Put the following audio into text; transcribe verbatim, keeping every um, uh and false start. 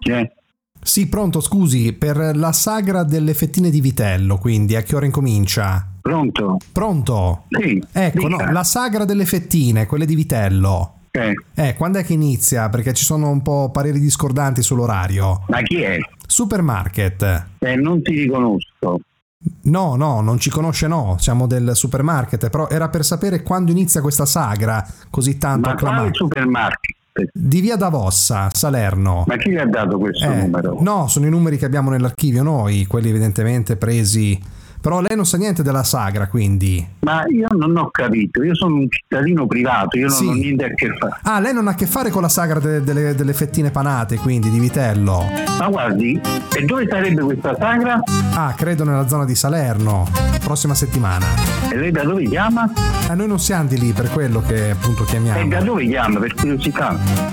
Eh. Sì, pronto, scusi, per la sagra delle fettine di vitello, quindi a che ora incomincia? Pronto? Pronto? Sì. Ecco, no, dica. la sagra delle fettine, quelle di vitello. Eh. Eh, quando è che inizia? Perché ci sono un po' pareri discordanti sull'orario. Ma chi è? Supermarket. Eh, non ti riconosco. No, no, non ci conosce, no, siamo del supermarket, però era per sapere quando inizia questa sagra così tanto Ma quale acclamata. supermarket? Di via D'Avossa, Salerno. Ma chi gli ha dato questo Eh, numero? No, sono i numeri che abbiamo nell'archivio noi, quelli evidentemente presi. Però lei non sa niente della sagra, quindi. Ma io non ho capito, io sono un cittadino privato, io non Sì. ho niente a che fare. Ah, lei non ha a che fare con la sagra de- delle, delle fettine panate, quindi di vitello. Ma guardi, e dove sarebbe questa sagra? Ah, credo nella zona di Salerno, prossima settimana. E lei da dove chiama? Eh, noi non siamo di lì, per quello che appunto chiamiamo. E da dove chiama, per curiosità?